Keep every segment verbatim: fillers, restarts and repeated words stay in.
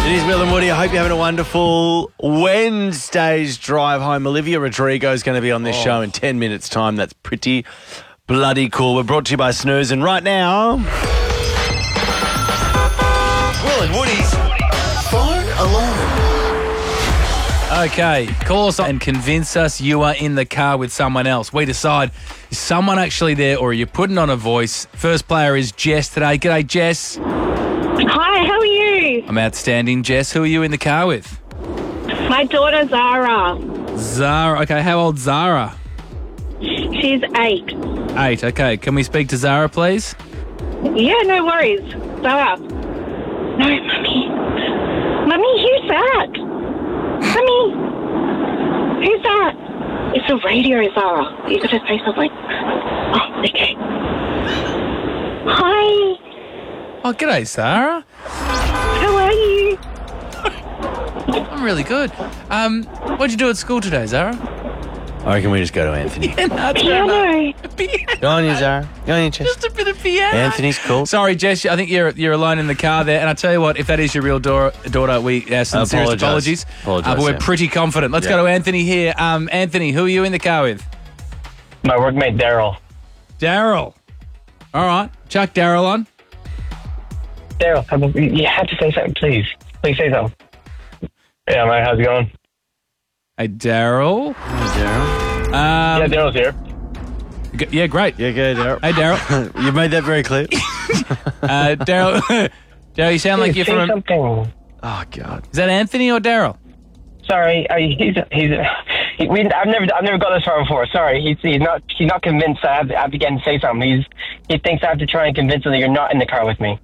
It is Will and Woody. I hope you're having a wonderful Wednesday's drive home. Olivia Rodrigo is going to be on this oh. show in ten minutes' time. That's pretty bloody cool. We're brought to you by Snooze. And right now, Will and Woody's Phone Alarm. Okay, call us and convince us you are in the car with someone else. We decide, is someone actually there or are you putting on a voice? First player is Jess today. G'day, Jess. Hi, how are you? I'm outstanding. Jess, who are you in the car with? My daughter, Zara. Zara. Okay, how old Zara? She's eight. Eight, okay. Can we speak to Zara, please? Yeah, no worries. Zara. No, Mummy. Mummy, who's that? Mummy, who's that? It's a radio, Zara. You got to say something. Oh, okay. Hi. Oh, g'day, Zara. How are you? I'm really good. Um, what'd you do at school today, Zara? I reckon we just go to Anthony. Piano. Piano. Go on, you, Zara. Go on, you, Jess. Just a bit of piano. Anthony's cool. Sorry, Jess. I think you're you're alone in the car there. And I tell you what, if that is your real daughter, daughter we uh, sincerest apologies. Apologise, uh, but we're yeah. pretty confident. Let's Yeah. go to Anthony here. Um, Anthony, who are you in the car with? My workmate, Daryl. Daryl. All right. Chuck Daryl on. Daryl, you have to say something, please. Please say something. Yeah, mate, how's it going? Hey, Daryl. Hey, Daryl. Um, yeah, Daryl's here. g- yeah, great. Yeah, go, Daryl. Hey, Daryl. You made that very clear. uh, Daryl, Daryl, you sound like Please you're say from... A, something. Oh, God. is that Anthony or Daryl? Sorry, I, he's he's. He, we, I've never I've never got this far before. Sorry, he's he's not he's not convinced. I have, I have to get him to say something. He's he thinks I have to try and convince him that you're not in the car with me.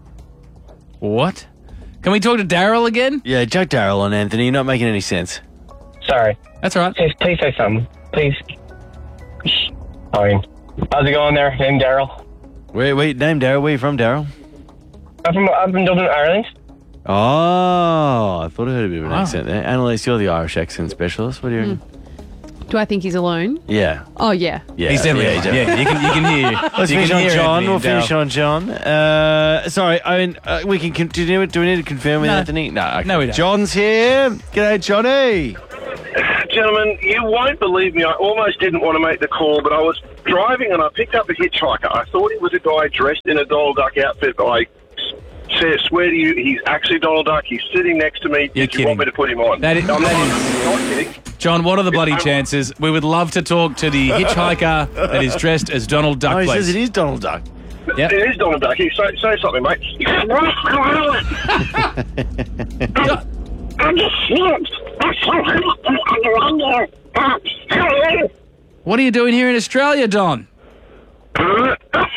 What? Can we talk to Daryl again? Yeah, Chuck Daryl on Anthony. You're not making any sense. Sorry. That's all right. Please, please say something. Please. Sorry. How's it going there? Name Daryl. Wait, wait, name Daryl. Where are you from, Daryl? I'm from I'm from Dublin, Ireland. Oh, I thought I heard a bit of an Wow. accent there. Annalise, you're the Irish accent specialist. What do you reckon? Do I think he's alone? Yeah. Oh, yeah. Yeah. He's definitely... yeah, Yeah, you can, you can hear... Let's you finish can on hear John. Anthony We'll and finish Daryl. on John. Uh, sorry, I mean, uh, we can continue. Do we need to confirm with No. Anthony? No. Okay. No, we don't. John's here. G'day, Johnny. Gentlemen, you won't believe me. I almost didn't want to make the call, but I was driving and I picked up a hitchhiker. I thought he was a guy dressed in a Donald Duck outfit, but I say, swear to you, he's actually Donald Duck. He's sitting next to me. You're Did you want kidding. me to put him on? That is- I'm that not, not kidding. John, what are the bloody chances? We would love to talk to the hitchhiker that is dressed as Donald Duck, Oh, he please. says it is Donald Duck. Yep. It is Donald Duck. He say, say something, mate. I'm just snipped. I'm so hot. I'm What are you doing here in Australia, Don? Hello,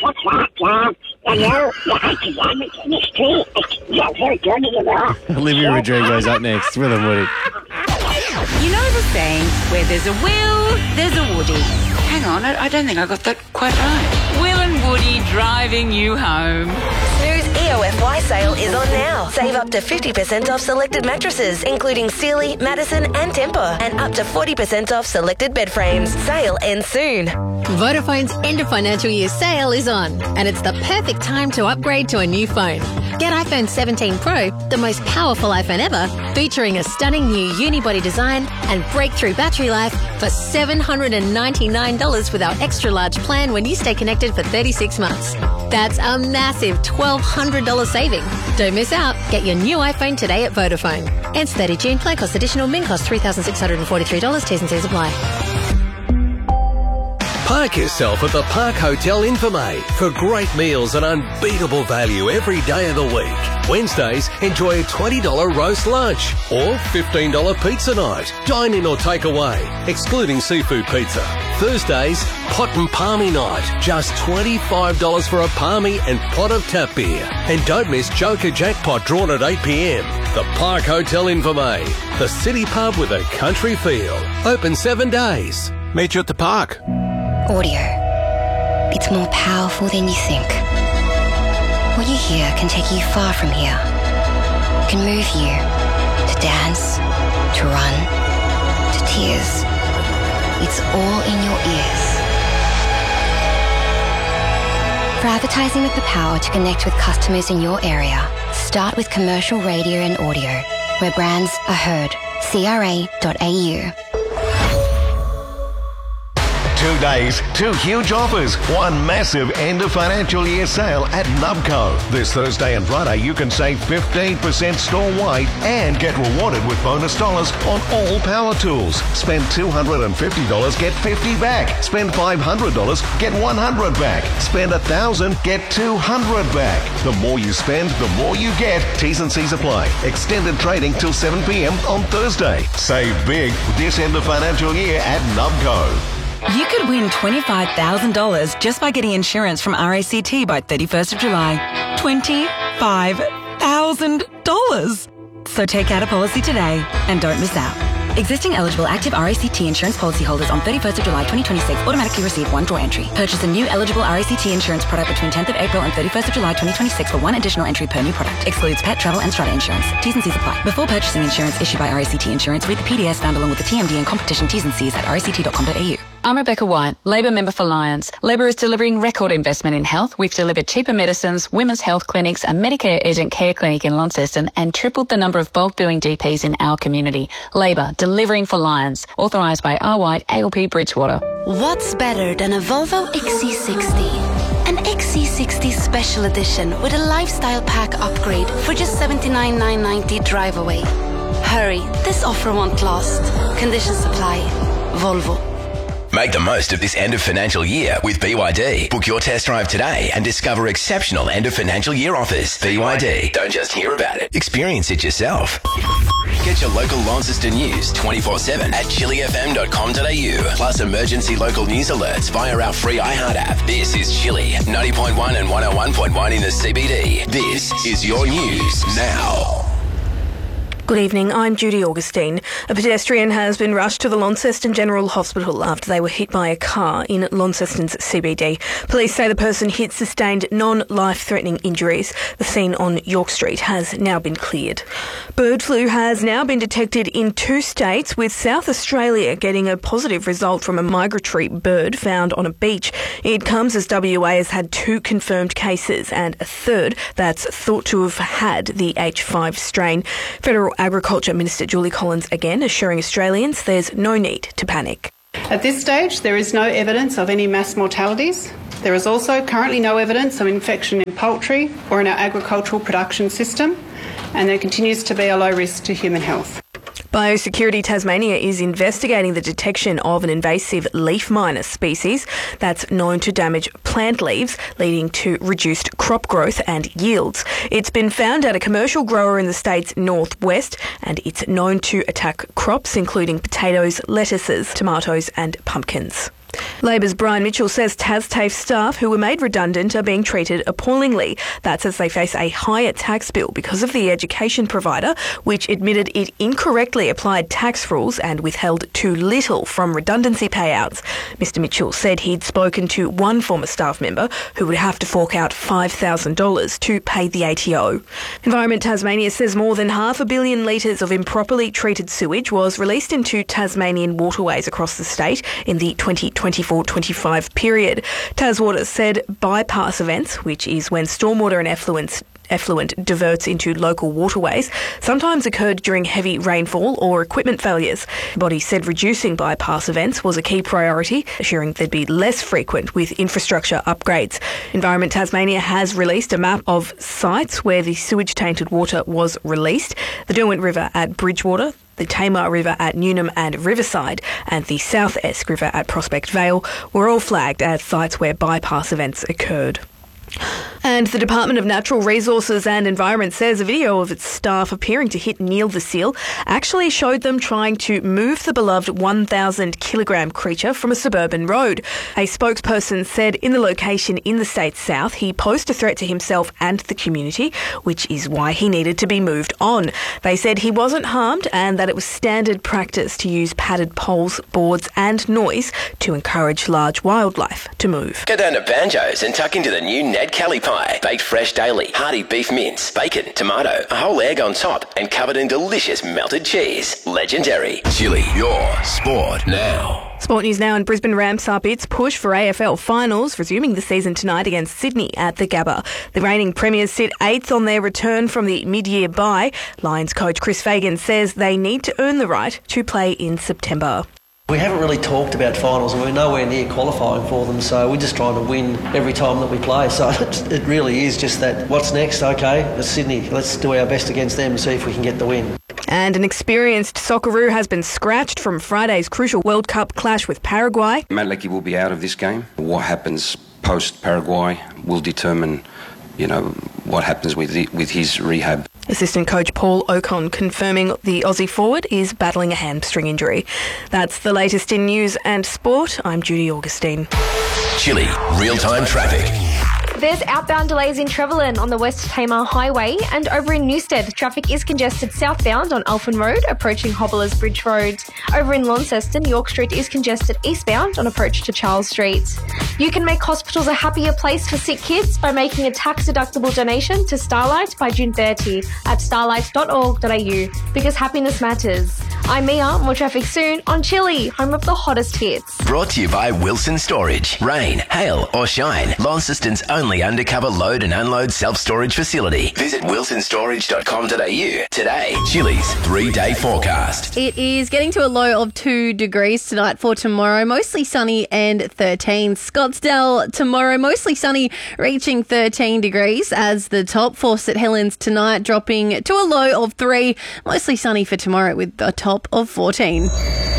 you have to run me to the street. Yeah, very good to you. Olivia Rodrigo's up next. Will and Woody. You know the saying, where there's a Will, there's a Woody. Hang on, I, I don't think I got that quite right. Will and Woody driving you home. Snooze E O F Y sale is on now. Save up to fifty percent off selected mattresses, including Sealy, Madison and Tempur, and up to forty percent off selected bed frames. Sale ends soon. Vodafone's end of financial year sale is on, and it's the perfect time to upgrade to a new phone. Get iPhone seventeen Pro, the most powerful iPhone ever, featuring a stunning new unibody design and breakthrough battery life for seven hundred ninety-nine dollars with our extra large plan when you stay connected for thirty-six months. That's a massive twelve hundred dollars saving. Don't miss out. Get your new iPhone today at Vodafone. Ends thirtieth of June. Plan cost additional. Min cost three thousand six hundred forty-three dollars. T's and C's apply. Park yourself at the Park Hotel Infirmay for great meals and unbeatable value every day of the week. Wednesdays, enjoy a twenty dollars roast lunch or fifteen dollars pizza night. Dine in or take away, excluding seafood pizza. Thursdays, pot and palmy night. Just twenty-five dollars for a palmy and pot of tap beer. And don't miss Joker Jackpot drawn at eight p.m. The Park Hotel Infirmay, the city pub with a country feel. Open seven days. Meet you at the park. Audio. It's more powerful than you think. What you hear can take you far from here. It can move you to dance, to run, to tears. It's all in your ears. For advertising with the power to connect with customers in your area, Start with commercial radio and audio, where brands are heard. C R A dot A U. Two days, two huge offers, one massive end of financial year sale at Nubco. This Thursday and Friday you can save fifteen percent store-wide and get rewarded with bonus dollars on all power tools. Spend two hundred fifty dollars, get fifty dollars back. Spend five hundred dollars, get one hundred dollars back. Spend one thousand dollars, get two hundred dollars back. The more you spend, the more you get. T's and C's apply. Extended trading till seven p.m. on Thursday. Save big this end of financial year at Nubco. You could win twenty-five thousand dollars just by getting insurance from R A C T by thirty-first of July. twenty-five thousand dollars. So take out a policy today and don't miss out. Existing eligible active R A C T insurance policyholders on thirty-first of July twenty twenty-six automatically receive one draw entry. Purchase a new eligible R A C T insurance product between tenth of April and thirty-first of July twenty twenty-six for one additional entry per new product. Excludes pet, travel and strata insurance. T's and C's apply. Before purchasing insurance issued by R A C T Insurance, read the P D S found along with the T M D and competition T's and C's at r a c t dot com dot a u. I'm Rebecca White, Labor member for Lions. Labor is delivering record investment in health. We've delivered cheaper medicines, women's health clinics, a Medicare urgent care clinic in Launceston and tripled the number of bulk billing G Ps in our community. Labor, delivering for Lions. Authorised by R. White, A L P Bridgewater. What's better than a Volvo X C sixty? An X C sixty Special Edition with a lifestyle pack upgrade for just seventy-nine thousand nine hundred ninety drive away. Hurry, this offer won't last. Conditions apply. Volvo. Make the most of this end of financial year with B Y D. Book your test drive today and discover exceptional end of financial year offers. B Y D. Don't just hear about it. Experience it yourself. Get your local Launceston news twenty-four seven at chili f m dot com dot a u. Plus emergency local news alerts via our free iHeart app. This is Chili, ninety point one and one oh one point one in the C B D. This is your news now. Good evening, I'm Judy Augustine. A pedestrian has been rushed to the Launceston General Hospital after they were hit by a car in Launceston's C B D. Police say the person hit sustained non-life-threatening injuries. The scene on York Street has now been cleared. Bird flu has now been detected in two states, with South Australia getting a positive result from a migratory bird found on a beach. It comes as W A has had two confirmed cases and a third that's thought to have had the H five strain. Federal Agriculture Minister Julie Collins again assuring Australians there's no need to panic. At this stage, there is no evidence of any mass mortalities. There is also currently no evidence of infection in poultry or in our agricultural production system, and there continues to be a low risk to human health. Biosecurity Tasmania is investigating the detection of an invasive leaf miner species that's known to damage plant leaves, leading to reduced crop growth and yields. It's been found at a commercial grower in the state's northwest, and it's known to attack crops including potatoes, lettuces, tomatoes and pumpkins. Labor's Brian Mitchell says TasTAFE staff who were made redundant are being treated appallingly. That's as they face a higher tax bill because of the education provider, which admitted it incorrectly applied tax rules and withheld too little from redundancy payouts. Mister Mitchell said he'd spoken to one former staff member who would have to fork out five thousand dollars to pay the A T O. Environment Tasmania says more than half a billion litres of improperly treated sewage was released into Tasmanian waterways across the state in the twenty twenty-four twenty-five period. Taswater said bypass events, which is when stormwater and effluents effluent diverts into local waterways, sometimes occurred during heavy rainfall or equipment failures. The body said reducing bypass events was a key priority, assuring they'd be less frequent with infrastructure upgrades. Environment Tasmania has released a map of sites where the sewage-tainted water was released. The Derwent River at Bridgewater, the Tamar River at Newnham and Riverside, and the South Esk River at Prospect Vale were all flagged as sites where bypass events occurred. And the Department of Natural Resources and Environment says a video of its staff appearing to hit Neil the seal actually showed them trying to move the beloved one thousand kilogram creature from a suburban road. A spokesperson said in the location in the state's south, he posed a threat to himself and the community, which is why he needed to be moved on. They said he wasn't harmed and that it was standard practice to use padded poles, boards and noise to encourage large wildlife to move. Go down to Banjo's and tuck into the new Neg Red Cali Pie, baked fresh daily, hearty beef mince, bacon, tomato, a whole egg on top, and covered in delicious melted cheese. Legendary. Chili, your sport now. Sport news now, and Brisbane ramps up its push for A F L finals, resuming the season tonight against Sydney at the Gabba. The reigning premiers sit eighth on their return from the mid-year bye. Lions coach Chris Fagan says they need to earn the right to play in September. We haven't really talked about finals and we're nowhere near qualifying for them, so we're just trying to win every time that we play. So it really is just that, what's next? Okay, it's Sydney. Let's do our best against them and see if we can get the win. And an experienced Socceroo has been scratched from Friday's crucial World Cup clash with Paraguay. Matt Leckie will be out of this game. What happens post-Paraguay will determine, you know, what happens with the, with his rehab. Assistant coach Paul Ocon confirming the Aussie forward is battling a hamstring injury. That's the latest in news and sport. I'm Judy Augustine. Chili, real-time traffic. There's outbound delays in Trevelyan on the West Tamar Highway, and over in Newstead, traffic is congested southbound on Alphen Road, approaching Hobblers Bridge Road. Over in Launceston, York Street is congested eastbound on approach to Charles Street. You can make hospitals a happier place for sick kids by making a tax-deductible donation to Starlight by June thirtieth at starlight dot org dot a u, because happiness matters. I'm Mia, more traffic soon on Chili, home of the hottest hits. Brought to you by Wilson Storage. Rain, hail or shine, Launceston's only undercover load and unload self-storage facility. Visit wilson storage dot com dot a u today. Chili's three-day forecast. It is getting to a low of two degrees tonight for tomorrow. Mostly sunny and thirteen. Scottsdale tomorrow, mostly sunny, reaching thirteen degrees as the top. For St Helens tonight, dropping to a low of three. Mostly sunny for tomorrow with a top of fourteen.